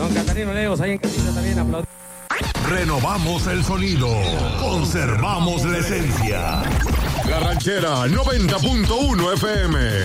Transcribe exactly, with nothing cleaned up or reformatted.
don Catarino Leos, ahí en casita también aplaudir. Renovamos el sonido, conservamos la esencia. La Ranchera noventa punto uno F M.